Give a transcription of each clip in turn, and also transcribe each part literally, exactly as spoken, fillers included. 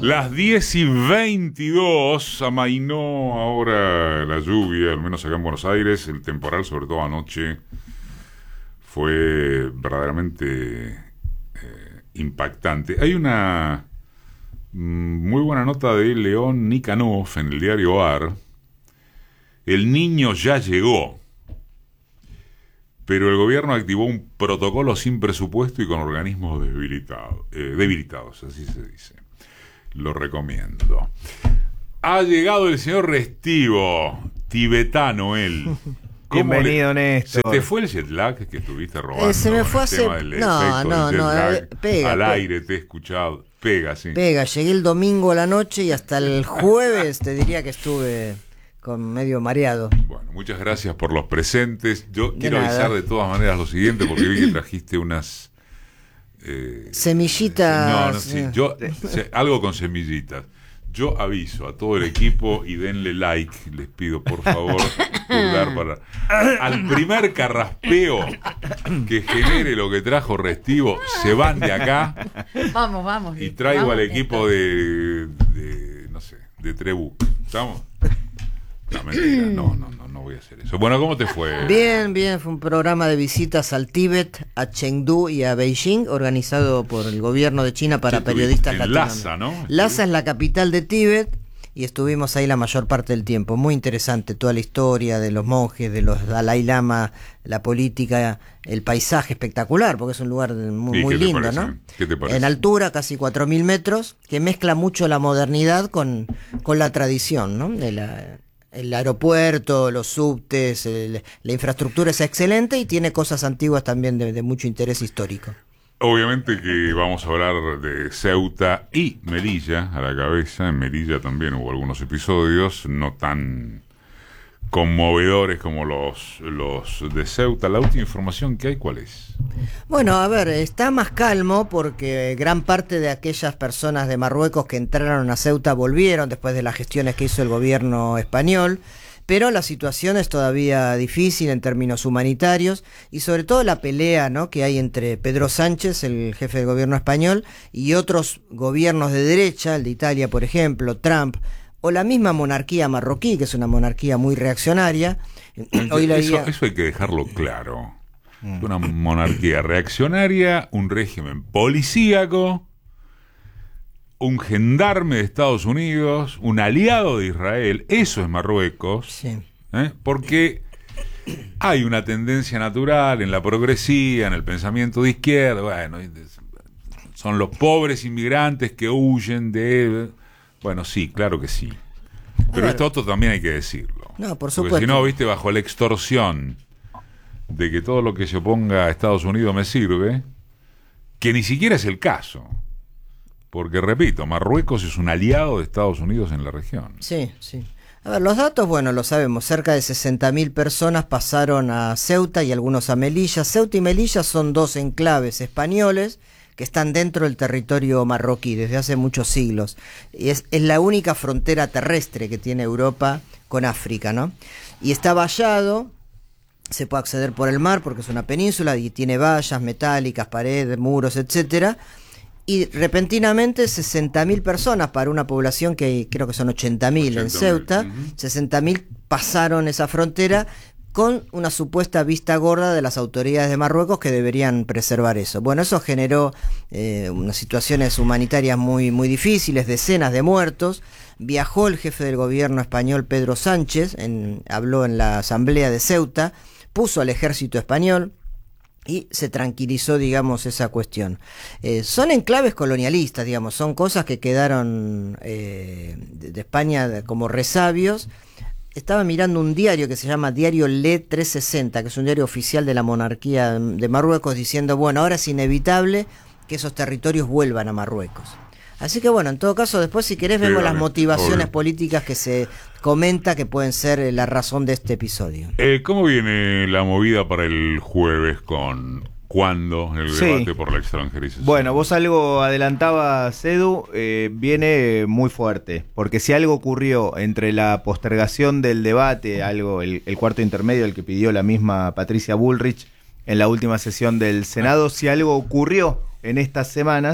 Las diez y veintidós, amainó ahora la lluvia, al menos acá en Buenos Aires. El temporal, sobre todo anoche, fue verdaderamente eh, impactante. Hay una mm, muy buena nota de León Nikanov en el diario A R. El niño ya llegó, pero el gobierno activó un protocolo sin presupuesto y con organismos debilitados, eh, debilitados, así se dice. Lo recomiendo. Ha llegado el señor Restivo, tibetano él. Bienvenido, le... Néstor. ¿Se te fue el jet lag que estuviste robando? Eh, se me fue hace... No, no, no. Eh, pega. Al pega. aire te he escuchado. Pega, sí. Pega. Llegué el domingo a la noche y hasta el jueves te diría que estuve con medio mareado. Bueno, muchas gracias por los presentes. Yo de quiero nada. avisar de todas maneras lo siguiente, porque vi que trajiste unas... Eh, semillitas. No, no, sí, yo, se, algo con semillitas. Yo aviso a todo el equipo y denle like, les pido por favor, pulgar para al primer carraspeo que genere lo que trajo Restivo, se van de acá. Vamos, vamos. Y traigo vamos, al equipo de, de no sé, de Trebú. ¿Estamos? No, mentira, no, no, no, no voy a hacer eso. Bueno, ¿cómo te fue? Bien, bien, fue un programa de visitas al Tíbet, a Chengdu y a Beijing, organizado por el gobierno de China para Sí, periodistas en latinoamericanos. Lhasa, ¿no? Lhasa es la capital de Tíbet y estuvimos ahí la mayor parte del tiempo. Muy interesante toda la historia de los monjes, de los Dalai Lama, la política, el paisaje espectacular, porque es un lugar muy, muy lindo, parece? ¿no? ¿Qué te parece? En altura, casi cuatro mil metros, que mezcla mucho la modernidad con, con la tradición, ¿no? De la... El aeropuerto, los subtes, el, la infraestructura es excelente y tiene cosas antiguas también de, de mucho interés histórico. Obviamente que vamos a hablar de Ceuta y Melilla a la cabeza. En Melilla también hubo algunos episodios no tan conmovedores como los, los de Ceuta. La última información que hay, ¿cuál es? Bueno, a ver, está más calmo porque gran parte de aquellas personas de Marruecos que entraron a Ceuta volvieron después de las gestiones que hizo el gobierno español, pero la situación es todavía difícil en términos humanitarios y sobre todo la pelea, ¿no?, que hay entre Pedro Sánchez, el jefe de gobierno español, y otros gobiernos de derecha, el de Italia, por ejemplo, Trump, o la misma monarquía marroquí, que es una monarquía muy reaccionaria. Hoy la eso, día... eso hay que dejarlo claro. Una monarquía reaccionaria, un régimen policíaco, un gendarme de Estados Unidos, un aliado de Israel. Eso es Marruecos. Sí. ¿eh? Porque hay una tendencia natural en la progresía, en el pensamiento de izquierda. Bueno, son los pobres inmigrantes que huyen de... Bueno, sí, claro que sí. Pero claro. Esto otro también hay que decirlo. No, por supuesto. Porque si no, viste, bajo la extorsión de que todo lo que se oponga a Estados Unidos me sirve, que ni siquiera es el caso. Porque, repito, Marruecos es un aliado de Estados Unidos en la región. Sí, sí. A ver, los datos, bueno, lo sabemos. Cerca de sesenta mil personas pasaron a Ceuta y algunos a Melilla. Ceuta y Melilla son dos enclaves españoles que están dentro del territorio marroquí desde hace muchos siglos. Y es, es la única frontera terrestre que tiene Europa con África, ¿no? Y está vallado, se puede acceder por el mar porque es una península y tiene vallas metálicas, paredes, muros, etcétera. Y repentinamente sesenta mil personas para una población que hay, creo que son ochenta mil en Ceuta, uh-huh. sesenta mil pasaron esa frontera con una supuesta vista gorda de las autoridades de Marruecos que deberían preservar eso. Bueno, eso generó eh, unas situaciones humanitarias muy, muy difíciles, decenas de muertos. Viajó el jefe del gobierno español, Pedro Sánchez, en, habló en la asamblea de Ceuta, puso al ejército español y se tranquilizó, digamos, esa cuestión. Eh, son enclaves colonialistas, digamos, son cosas que quedaron eh, de, de España como resabios. Estaba mirando un diario que se llama Diario Le trescientos sesenta, que es un diario oficial de la monarquía de Marruecos, diciendo, bueno, ahora es inevitable que esos territorios vuelvan a Marruecos. Así que bueno, en todo caso, después si querés vemos sí, las motivaciones obvio. políticas que se comenta que pueden ser la razón de este episodio. Eh, ¿Cómo viene la movida para el jueves con cuándo el sí. debate por la extranjerización? Bueno, vos algo adelantabas, Edu, eh, viene muy fuerte, porque si algo ocurrió entre la postergación del debate, algo el, el cuarto intermedio, el que pidió la misma Patricia Bullrich en la última sesión del Senado, si algo ocurrió en estas semanas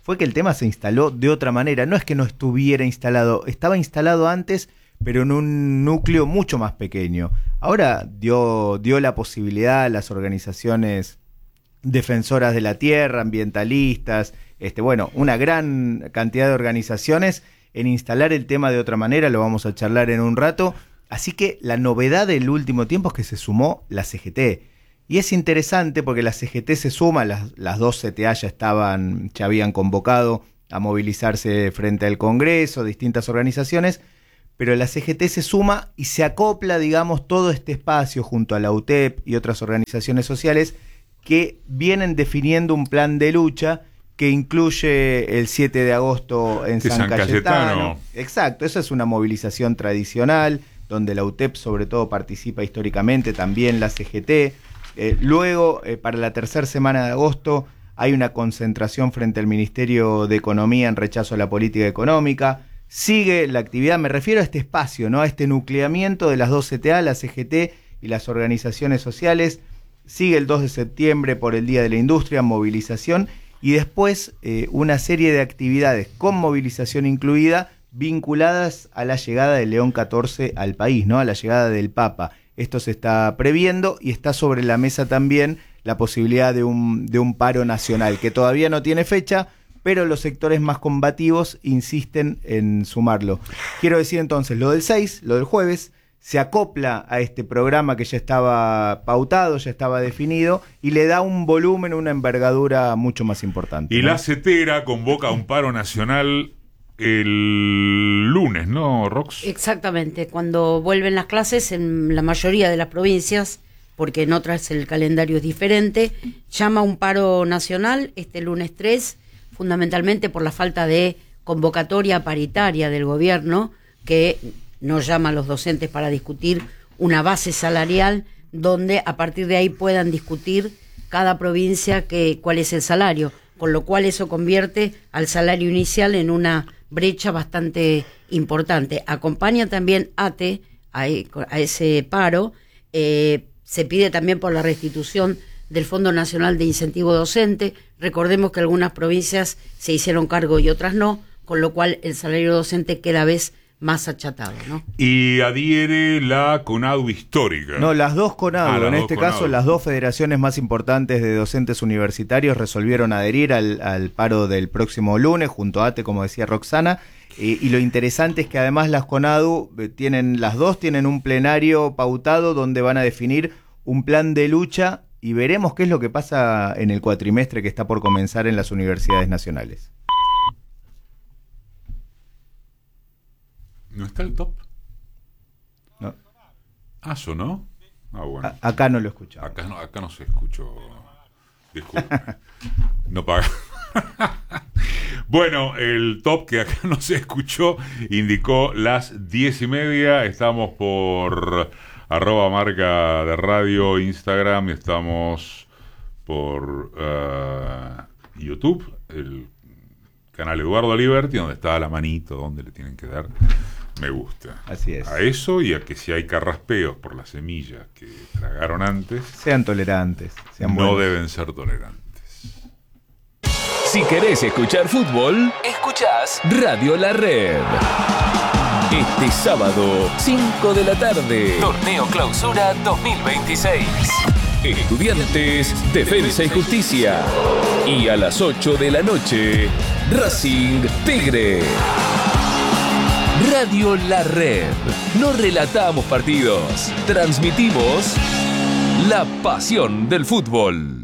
fue que el tema se instaló de otra manera. No es que no estuviera instalado, estaba instalado antes, pero en un núcleo mucho más pequeño. Ahora dio, dio la posibilidad a las organizaciones defensoras de la tierra, ambientalistas, este, bueno, una gran cantidad de organizaciones en instalar el tema de otra manera. Lo vamos a charlar en un rato. Así que la novedad del último tiempo es que se sumó la C G T. Y es interesante porque la C G T se suma, las, las dos C T A ya estaban, ya habían convocado a movilizarse frente al Congreso, distintas organizaciones, pero la C G T se suma y se acopla, digamos, todo este espacio junto a la U T E P y otras organizaciones sociales que vienen definiendo un plan de lucha que incluye el siete de agosto en San, San Cayetano. Cayetano. Exacto, esa es una movilización tradicional, donde la U T E P sobre todo participa históricamente, también la C G T. Eh, luego, eh, para la tercera semana de agosto, hay una concentración frente al Ministerio de Economía en rechazo a la política económica. Sigue la actividad, me refiero a este espacio, ¿no? A este nucleamiento de las dos C T A, la C G T y las organizaciones sociales. Sigue el dos de septiembre por el Día de la Industria, movilización, y después eh, una serie de actividades con movilización incluida vinculadas a la llegada de León catorce al país, ¿no? A la llegada del Papa. Esto se está previendo y está sobre la mesa también la posibilidad de un, de un paro nacional, que todavía no tiene fecha, pero los sectores más combativos insisten en sumarlo. Quiero decir entonces, lo del seis, lo del jueves, se acopla a este programa que ya estaba pautado, ya estaba definido, y le da un volumen, una envergadura mucho más importante. Y ¿no? la CETERA convoca un paro nacional el lunes, ¿no, Rox? Exactamente, cuando vuelven las clases en la mayoría de las provincias, porque en otras el calendario es diferente, llama un paro nacional este lunes tres, fundamentalmente por la falta de convocatoria paritaria del gobierno, que nos llama a los docentes para discutir una base salarial donde a partir de ahí puedan discutir cada provincia que, cuál es el salario, con lo cual eso convierte al salario inicial en una brecha bastante importante. Acompaña también A T E a, a ese paro, eh, se pide también por la restitución del Fondo Nacional de Incentivo Docente. Recordemos que algunas provincias se hicieron cargo y otras no, con lo cual el salario docente cada vez más achatado, ¿no? Y adhiere la CONADU histórica. No, las dos CONADU. Ah, en este CONADU. caso, las dos federaciones más importantes de docentes universitarios resolvieron adherir al, al paro del próximo lunes, junto a A T E, como decía Roxana. Eh, y lo interesante es que además las CONADU tienen, las dos tienen un plenario pautado donde van a definir un plan de lucha y veremos qué es lo que pasa en el cuatrimestre que está por comenzar en las universidades nacionales. ¿No está el top? No. Ah, ¿sonó? Ah, bueno. A- acá no lo escuchaba. Acá no, acá no se escuchó. Disculpe. No paga. Bueno, el top que acá no se escuchó indicó las diez y media. Estamos por arroba marca de radio, Instagram. Estamos por uh, YouTube, el canal Eduardo Liberty, donde está la manito, donde le tienen que dar me gusta. Así es. A eso y a que si hay carraspeos por las semillas que tragaron antes, Sean tolerantes. Sean no buenos. deben ser tolerantes. Si querés escuchar fútbol, escuchás Radio La Red. Este sábado, cinco de la tarde, Torneo Clausura dos mil veintiséis. Estudiantes, Defensa y Justicia. Y a las ocho de la noche, Racing Tigre. Radio La Red. No relatamos partidos, transmitimos la pasión del fútbol.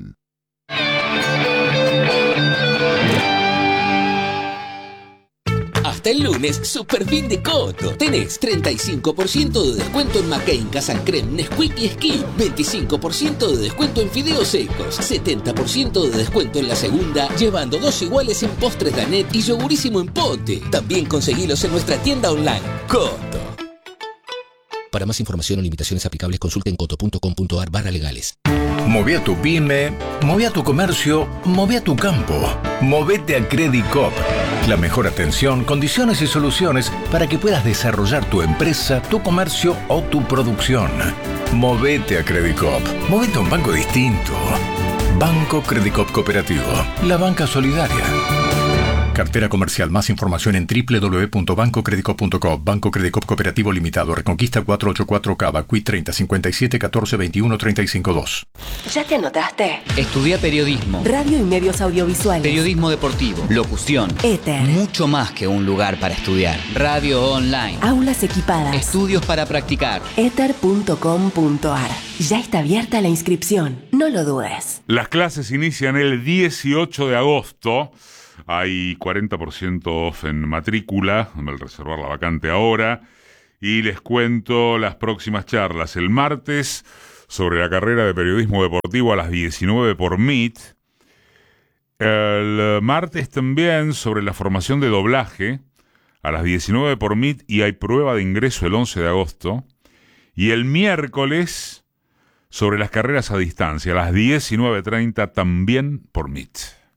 Hasta el lunes, super fin de Coto. Tenés treinta y cinco por ciento de descuento en McCain, Casan Creme, Nesquik y Skin. veinticinco por ciento de descuento en fideos secos. setenta por ciento de descuento en la segunda, llevando dos iguales en postres Danet y yogurísimo en pote. También conseguilos en nuestra tienda online. Coto. Para más información o limitaciones aplicables, consulten coto.com.ar barra legales. Moví a tu pyme, moví a tu comercio, moví a tu campo. Movete a Credicop. La mejor atención, condiciones y soluciones para que puedas desarrollar tu empresa, tu comercio o tu producción. Movete a Credicop. Movete a un banco distinto. Banco Credicop Cooperativo. La banca solidaria. cartera comercial. Más información en doble u doble u doble u punto banco credicop punto com. Banco Credicop Cooperativo Limitado. Reconquista cuatrocientos ochenta y cuatro Cava. Q I treinta, cincuenta y siete, catorce, veintiuno, treinta y cinco dos. ¿Ya te anotaste? Estudié periodismo. Radio y medios audiovisuales. Periodismo deportivo. Locución. Éter. Mucho más que un lugar para estudiar. Radio online. Aulas equipadas. Estudios para practicar. éter punto com punto ar. Ya está abierta la inscripción. No lo dudes. Las clases inician el dieciocho de agosto. Hay cuarenta por ciento off en matrícula, al reservar la vacante ahora. Y les cuento las próximas charlas. El martes, sobre la carrera de periodismo deportivo a las diecinueve por Meet. El martes también sobre la formación de doblaje a las diecinueve por Meet y hay prueba de ingreso el once de agosto. Y el miércoles sobre las carreras a distancia a las diecinueve treinta también por Meet.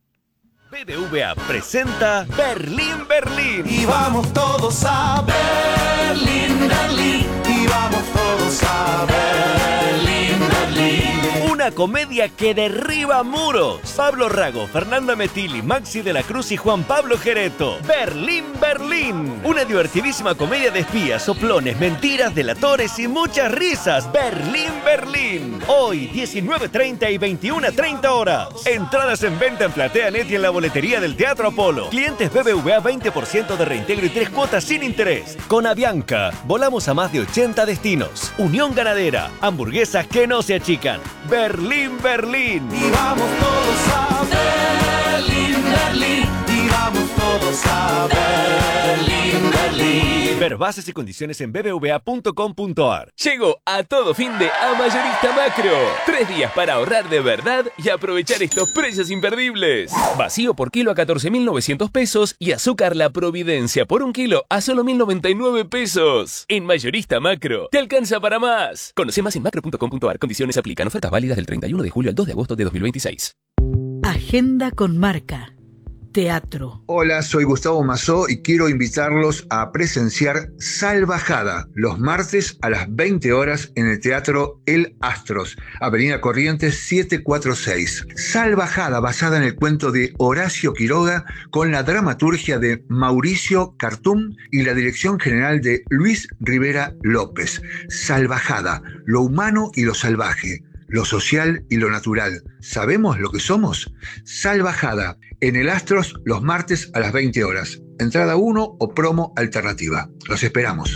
B B V A presenta Berlín, Berlín. Y vamos todos a Berlín, Berlín. Y vamos todos a Berlín, Berlín. Una comedia que derriba muros. Pablo Rago, Fernanda Metilli, Maxi de la Cruz y Juan Pablo Gereto. Berlín, Berlín. Una divertidísima comedia de espías, soplones, mentiras, delatores y muchas risas. Berlín, Berlín. Hoy, diecinueve treinta y veintiuna treinta horas. Entradas en venta en PlateaNet y en la boletería del Teatro Apolo. Clientes B B V A veinte por ciento de reintegro y tres cuotas sin interés. Con Avianca, volamos a más de ochenta destinos. Unión Ganadera, hamburguesas que no se achican. Berlín, Berlín. Y vamos todos a Berlín, Berlín. Y vamos todos a Berlín, Berlín. Ver bases y condiciones en b b v a punto com punto ar. Llegó a todo fin de a Mayorista Macro. Tres días para ahorrar de verdad y aprovechar estos precios imperdibles. Vacío por kilo a catorce mil novecientos pesos y azúcar La Providencia por un kilo a solo mil noventa y nueve pesos. En Mayorista Macro, te alcanza para más. Conoce más en macro punto com punto ar. Condiciones aplican. Ofertas válidas del treinta y uno de julio al dos de agosto de dos mil veintiséis. Agenda con marca. Teatro. Hola, soy Gustavo Mazó y quiero invitarlos a presenciar Salvajada los martes a las veinte horas en el Teatro El Astros, Avenida Corrientes setecientos cuarenta y seis. Salvajada, basada en el cuento de Horacio Quiroga, con la dramaturgia de Mauricio Cartum y la dirección general de Luis Rivera López. Salvajada, lo humano y lo salvaje, lo social y lo natural. ¿Sabemos lo que somos? Salvajada, en el Astros los martes a las veinte horas. Entrada uno o promo alternativa. Los esperamos.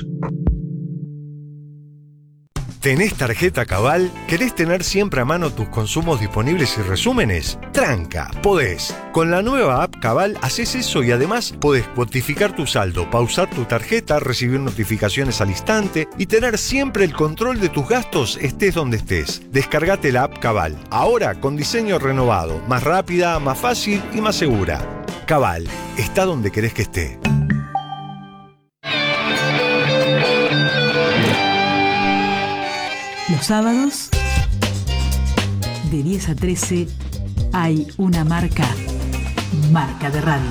¿Tenés tarjeta Cabal? ¿Querés tener siempre a mano tus consumos disponibles y resúmenes? Tranca, podés. Con la nueva app Cabal haces eso y además podés cuantificar tu saldo, pausar tu tarjeta, recibir notificaciones al instante y tener siempre el control de tus gastos estés donde estés. Descargate la app Cabal, ahora con diseño renovado, más rápida, más fácil y más segura. Cabal, está donde querés que esté. Los sábados, de diez a trece, hay una marca, marca de radio.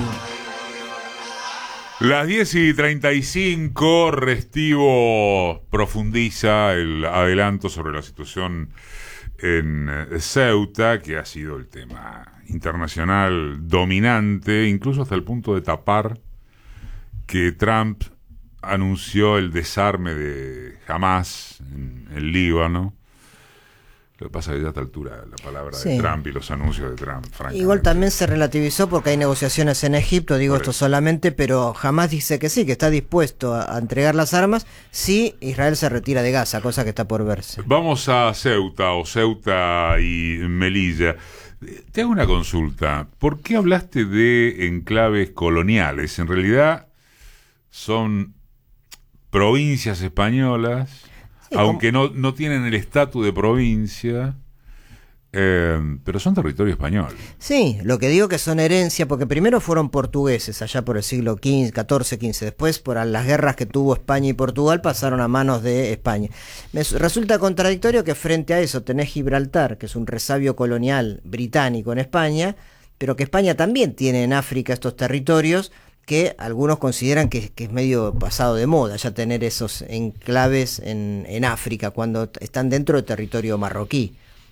Las diez y treinta y cinco, Restivo profundiza el adelanto sobre la situación en Ceuta, que ha sido el tema internacional dominante, incluso hasta el punto de tapar que Trump anunció el desarme de Hamás en el Líbano. Lo que pasa es que ya a esta altura la palabra sí. de Trump y los anuncios de Trump, francamente. Igual también se relativizó porque hay negociaciones en Egipto, digo esto solamente, pero Hamás dice que sí, que está dispuesto a, a entregar las armas si Israel se retira de Gaza, cosa que está por verse. Vamos a Ceuta o Ceuta y Melilla. Te hago una consulta. ¿Por qué hablaste de enclaves coloniales? En realidad son provincias españolas, sí, aunque no, no tienen el estatus de provincia, eh, pero son territorio español. Sí, lo que digo que son herencia, porque primero fueron portugueses allá por el siglo quince, catorce, quince, después por las guerras que tuvo España y Portugal pasaron a manos de España. Me resulta contradictorio que frente a eso tenés Gibraltar, que es un resabio colonial británico en España, pero que España también tiene en África estos territorios que algunos consideran que, que es medio pasado de moda ya tener esos enclaves en, en África cuando están dentro del territorio marroquí.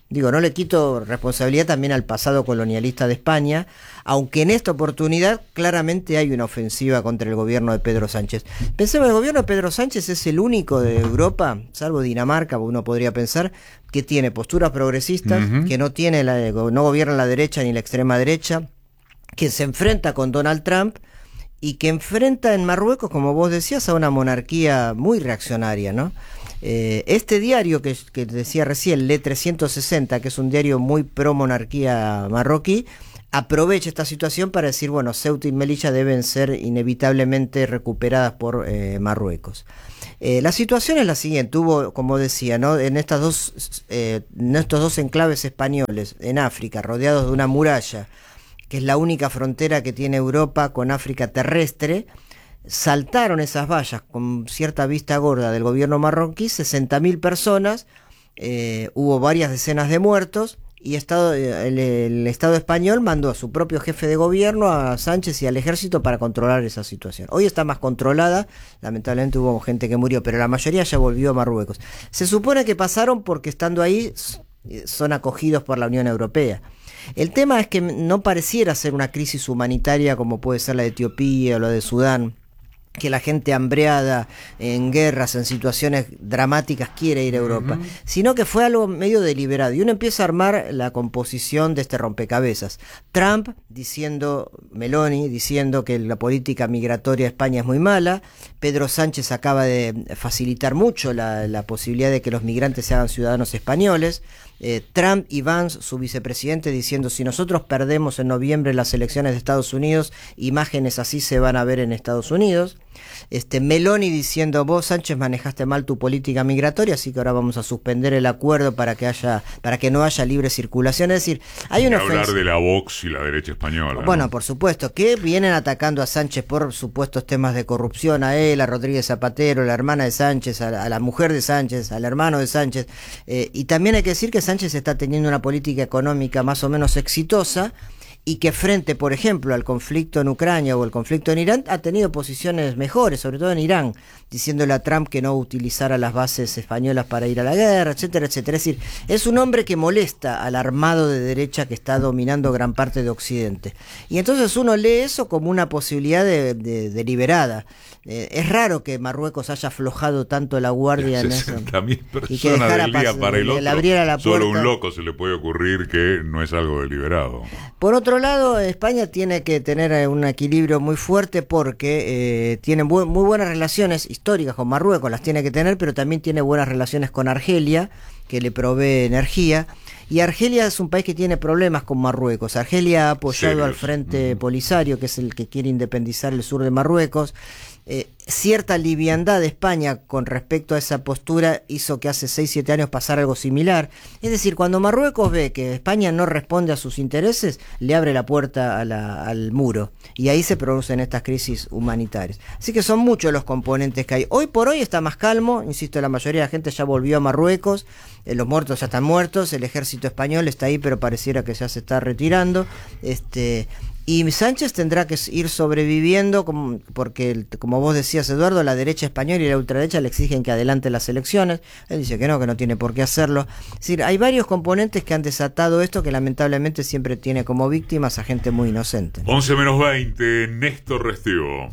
Digo, no le quito responsabilidad también al pasado colonialista de España, aunque en esta oportunidad claramente hay una ofensiva contra el gobierno de Pedro Sánchez. Pensemos, el gobierno de Pedro Sánchez es el único de Europa, salvo Dinamarca, uno podría pensar, que tiene posturas progresistas, uh-huh. que no tiene la, no gobierna la derecha ni la extrema derecha, que se enfrenta con Donald Trump y que enfrenta en Marruecos, como vos decías, a una monarquía muy reaccionaria, ¿no? Eh, este diario que, que decía recién, Le trescientos sesenta, que es un diario muy pro monarquía marroquí, aprovecha esta situación para decir, bueno, Ceuta y Melilla deben ser inevitablemente recuperadas por eh, Marruecos. Eh, la situación es la siguiente, hubo, como decía, ¿no? en, estas dos, eh, en estos dos enclaves españoles en África, rodeados de una muralla, que es la única frontera que tiene Europa con África terrestre, saltaron esas vallas con cierta vista gorda del gobierno marroquí, sesenta mil personas, eh, hubo varias decenas de muertos, y Estado, el, el Estado español mandó a su propio jefe de gobierno, a Sánchez y al ejército, para controlar esa situación. Hoy está más controlada, lamentablemente hubo gente que murió, pero la mayoría ya volvió a Marruecos. Se supone que pasaron porque estando ahí son acogidos por la Unión Europea. El tema es que no pareciera ser una crisis humanitaria como puede ser la de Etiopía o la de Sudán, que la gente hambreada en guerras, en situaciones dramáticas quiere ir a Europa, uh-huh. sino que fue algo medio deliberado, y uno empieza a armar la composición de este rompecabezas. Trump diciendo, Meloni diciendo que la política migratoria de España es muy mala, Pedro Sánchez acaba de facilitar mucho la, la posibilidad de que los migrantes se hagan ciudadanos españoles, eh, Trump y Vance, su vicepresidente, diciendo, si nosotros perdemos en noviembre las elecciones de Estados Unidos, imágenes así se van a ver en Estados Unidos. Este, Meloni diciendo, vos Sánchez manejaste mal tu política migratoria, así que ahora vamos a suspender el acuerdo para que haya, para que no haya libre circulación. Es decir, hay una hablar ofensa... de la Vox y la derecha española. Bueno, ¿no? por supuesto, que vienen atacando a Sánchez por supuestos temas de corrupción, a él, a Rodríguez Zapatero, a la hermana de Sánchez, a la, a la mujer de Sánchez, al hermano de Sánchez, eh, y también hay que decir que Sánchez está teniendo una política económica más o menos exitosa, y que frente, por ejemplo, al conflicto en Ucrania o el conflicto en Irán, ha tenido posiciones mejores, sobre todo en Irán, diciéndole a Trump que no utilizara las bases españolas para ir a la guerra, etcétera, etcétera. Es decir, es un hombre que molesta al armado de derecha que está dominando gran parte de Occidente. Y entonces uno lee eso como una posibilidad de, de, deliberada. Eh, es raro que Marruecos haya aflojado tanto la guardia en eso. sesenta mil personas del día para el otro. Le abriera la puerta. Solo un loco se le puede ocurrir que no es algo deliberado. Por otro lado, España tiene que tener un equilibrio muy fuerte porque eh, tiene bu- muy buenas relaciones históricas con Marruecos, las tiene que tener, pero también tiene buenas relaciones con Argelia, que le provee energía. Y Argelia es un país que tiene problemas con Marruecos. Argelia ha apoyado ¿Serios? al Frente Polisario, que es el que quiere independizar el sur de Marruecos. Eh, cierta liviandad de España con respecto a esa postura hizo que hace seis siete años pasara algo similar. Es decir, cuando Marruecos ve que España no responde a sus intereses, le abre la puerta a la, al muro, y ahí se producen estas crisis humanitarias. Así que son muchos los componentes que hay. Hoy por hoy está más calmo, insisto, la mayoría de la gente ya volvió a Marruecos, eh, los muertos ya están muertos, el ejército español está ahí, pero pareciera que ya se está retirando. Este... Y Sánchez tendrá que ir sobreviviendo, como, porque, como vos decías, Eduardo, la derecha española y la ultraderecha le exigen que adelante las elecciones. Él dice que no, que no tiene por qué hacerlo. Es decir, hay varios componentes que han desatado esto, que lamentablemente siempre tiene como víctimas a gente muy inocente. once menos veinte, Néstor Restego.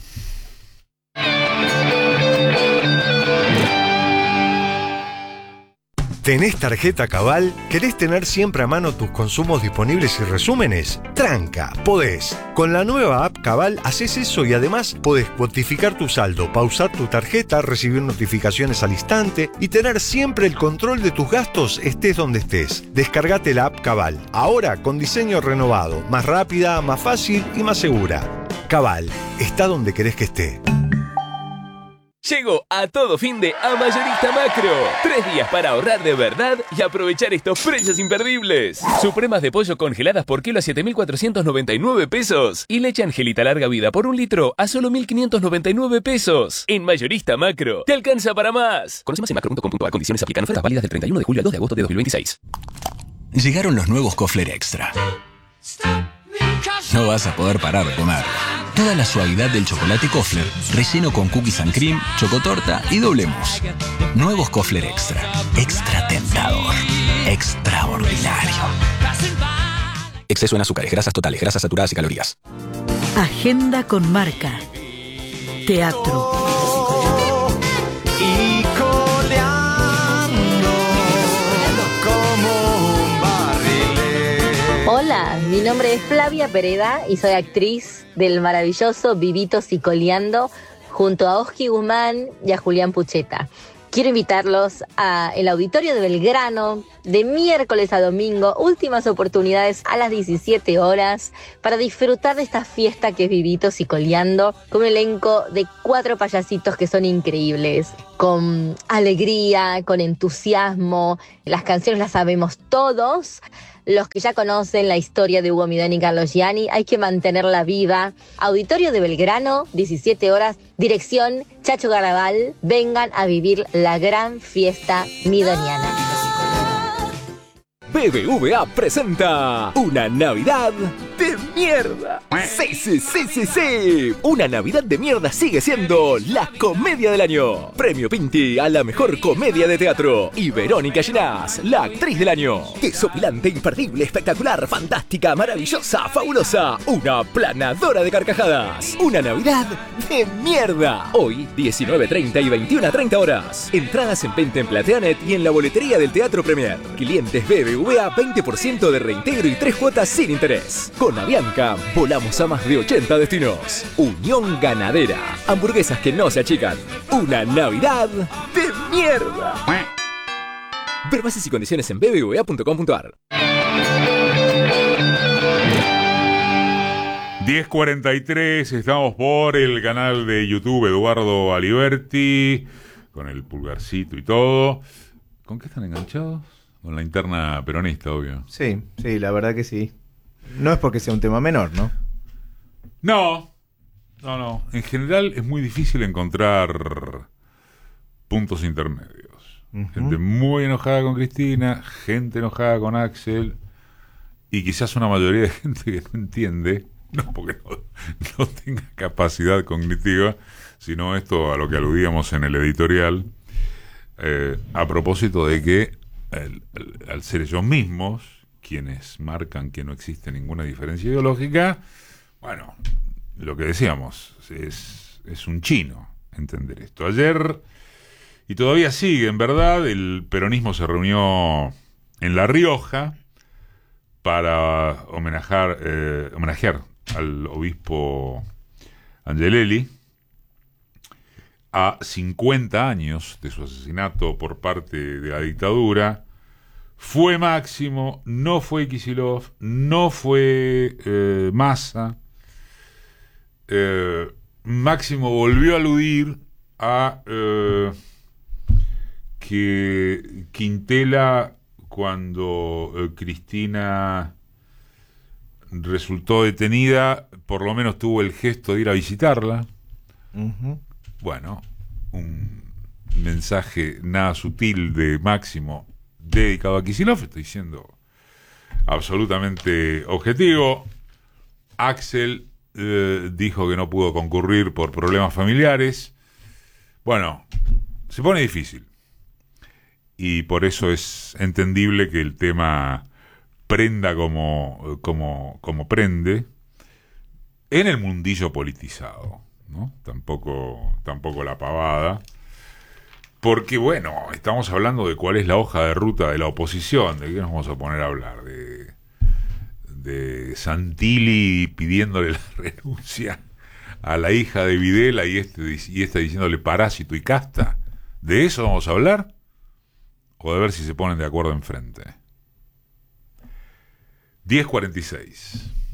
¿Tenés tarjeta Cabal? ¿Querés tener siempre a mano tus consumos disponibles y resúmenes? Tranca, podés. Con la nueva app Cabal haces eso y además podés cuantificar tu saldo, pausar tu tarjeta, recibir notificaciones al instante y tener siempre el control de tus gastos estés donde estés. Descargate la app Cabal, ahora con diseño renovado, más rápida, más fácil y más segura. Cabal, está donde querés que esté. Llegó a todo fin de a Mayorista Macro. Tres días para ahorrar de verdad y aprovechar estos precios imperdibles. Supremas de pollo congeladas por kilo a siete mil cuatrocientos noventa y nueve pesos. Y leche Angelita larga vida por un litro a solo mil quinientos noventa y nueve pesos. En Mayorista Macro, te alcanza para más. Conoce más en macro punto com punto a. Condiciones aplican. Ofertas válidas del treinta y uno de julio al dos de agosto de dos mil veintiséis. Llegaron los nuevos Kofler Extra. No vas a poder parar de comer. Toda la suavidad del chocolate Kofler, relleno con cookies and cream, chocotorta y doble mousse. Nuevos Kofler Extra. Extra tentador. extraordinario. Exceso en azúcares, grasas totales, grasas saturadas y calorías. Agenda con Marca. Teatro. Y coleando como un barrilete. Hola, mi nombre es Flavia Pereda y soy actriz del maravilloso Vivitos y Coleando junto a Oski Guzmán y a Julián Pucheta. Quiero invitarlos al Auditorio de Belgrano de miércoles a domingo, últimas oportunidades a las diecisiete horas, para disfrutar de esta fiesta que es Vivitos y Coleando, con un elenco de cuatro payasitos que son increíbles, con alegría, con entusiasmo. Las canciones las sabemos todos. Los que ya conocen la historia de Hugo Midón y Carlos Gianni, hay que mantenerla viva. Auditorio de Belgrano, diecisiete horas, dirección Chacho Garabal. Vengan a vivir la gran fiesta midoniana. B B V A presenta una Navidad de mierda. Sí, sí, sí, sí, sí. Una Navidad de mierda sigue siendo la comedia del año. Premio Pinti a la mejor comedia de teatro. Y Verónica Ginás, la actriz del año. Desopilante, imperdible, espectacular, fantástica, maravillosa, fabulosa. Una planadora de carcajadas. Una Navidad de mierda. Hoy, diecinueve treinta y veintiuna treinta horas. Entradas en venta en Plateanet y en la boletería del Teatro Premier. Clientes B B V A, veinte por ciento de reintegro y tres cuotas sin interés. Con Avianca, volamos a más de ochenta destinos. Unión Ganadera. Hamburguesas que no se achican. Una Navidad de mierda. Ver bases y condiciones en b b v a punto com punto a r. diez cuarenta y tres, estamos por el canal de YouTube Eduardo Aliberti, con el pulgarcito y todo. ¿Con qué están enganchados? Con la interna peronista, obvio. Sí, sí, la verdad que sí. No es porque sea un tema menor, ¿no? No, no, no. En general es muy difícil encontrar puntos intermedios. Uh-huh. Gente muy enojada con Cristina, gente enojada con Axel, y quizás una mayoría de gente que no entiende, no porque no, no tenga capacidad cognitiva, sino esto a lo que aludíamos en el editorial, eh, a propósito de que al, al, al ser ellos mismos quienes marcan que no existe ninguna diferencia ideológica, bueno, lo que decíamos, es, es un chino entender esto. Ayer, y todavía sigue, en verdad, el peronismo se reunió en La Rioja para homenajear, eh, homenajear al obispo Angelelli a cincuenta años de su asesinato por parte de la dictadura. Fue Máximo, no fue Kicillof, no fue eh, Massa. Eh, Máximo volvió a aludir a eh, que Quintela, cuando eh, Cristina resultó detenida, por lo menos tuvo el gesto de ir a visitarla. Uh-huh. Bueno, un mensaje nada sutil de Máximo dedicado a Kicillof, estoy siendo absolutamente objetivo. Axel eh, dijo que no pudo concurrir por problemas familiares. Bueno, se pone difícil. Y por eso es entendible que el tema prenda como, como, como prende en el mundillo politizado, ¿no? Tampoco, tampoco la pavada. Porque, bueno, estamos hablando de cuál es la hoja de ruta de la oposición. ¿De qué nos vamos a poner a hablar? De, de Santilli pidiéndole la renuncia a la hija de Videla y este y esta diciéndole parásito y casta. ¿De eso vamos a hablar? ¿O de ver si se ponen de acuerdo enfrente? diez cuarenta y seis.